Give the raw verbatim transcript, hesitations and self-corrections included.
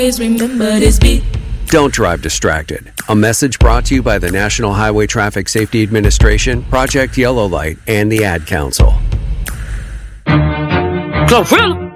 remember this beat. Don't drive distracted. A message brought to you by the National Highway Traffic Safety Administration, Project Yellow Light, and the Ad Council. Glorilla!